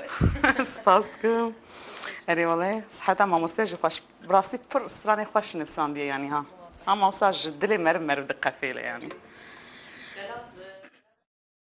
سپاس دکم اری والله صحت ما مستجی خوش براسی پر استرانی خوش نفسان دیه یعنی ها هم اوسا جدلی مرم دقفیله یعنی